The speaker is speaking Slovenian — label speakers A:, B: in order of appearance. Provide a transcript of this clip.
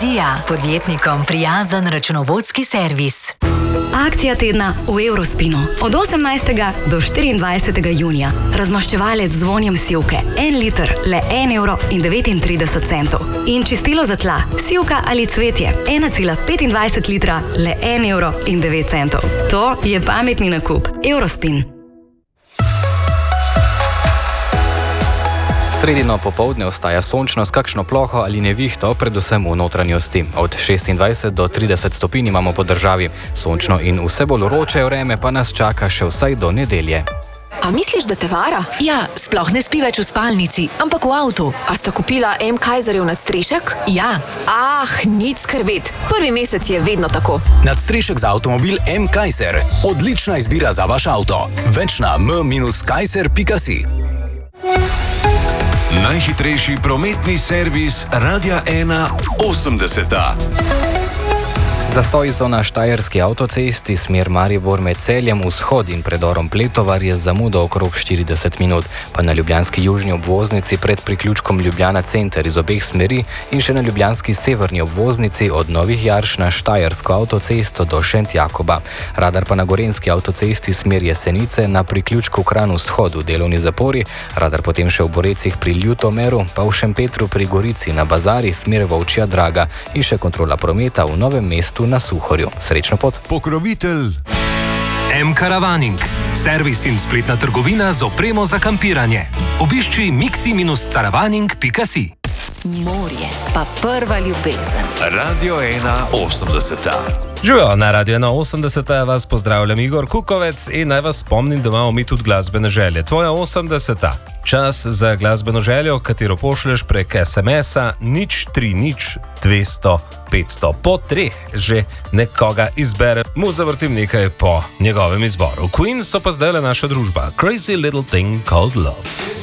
A: Dija, podjetnikom prijazen računovodski servis.
B: Akcija tedna v Eurospinu. Od 18. do 24. junija. Razmaščevalec z vonjem sivke. 1 liter, le 1,39 €. In čistilo za tla, sivka ali cvetje. 1,25 litra, le 1,09 €. To je pametni nakup. Eurospin.
C: Sredino popoldne ostaja sončno s kakšno ploho ali nevihto, predvsem v notranjosti. Od 26 do 30 stopinj imamo po državi. Sončno in vse bolj vroče vreme pa nas čaka še vsaj do nedelje.
D: A misliš, da te vara?
A: Ja, sploh ne spi več v spalnici, ampak v avtu.
D: A sta kupila M. Kaiserjev nadstrešek?
A: Ja.
D: Nič skrbeti. Prvi mesec je vedno tako.
E: Nadstrešek za avtomobil M. Kaiser. Odlična izbira za vaš avto. Več na m-kaiser.si.
F: Najhitrejši prometni servis Radia 1 80.
C: Zastoji so na štajerski avtocesti smer Maribor med Celjem vzhod in predorom Pletovar je zamudo okrog 40 minut, pa na ljubljanski južni obvoznici pred priključkom Ljubljana center iz obeh smeri in še na ljubljanski severni obvoznici od Novih Jarš na štajersko avtocesto do Šentjakoba. Radar pa na gorenski avtocesti smer Jesenice na priključku Kranj vzhod v delovni zapori, radar potem še v Borecih pri Ljutomeru, pa v Šempetru pri Gorici na Bazari smer Volčja Draga in še kontrola prometa v Novem mestu na Suhorju. Srečno pot.
F: Pokrovitelj
G: M-Caravaning. Servis in spletna trgovina z opremo za kampiranje. Obišči mixi-caravaning.si.
A: Morje, pa prva ljubezen.
F: Radio 1 80.
H: Živijo, na Radio 1 80. vas pozdravljam Igor Kukovec in naj vas spomnim, da imamo mi tudi glasbene želje. Tvoja 80. Čas za glasbeno željo, katero pošlješ prek SMS-a 030 200 500. Po 3 že nekoga izbere, mu zavrtim nekaj po njegovem izboru. Queen so pa zdaj le naša družba. Crazy Little Thing Called Love.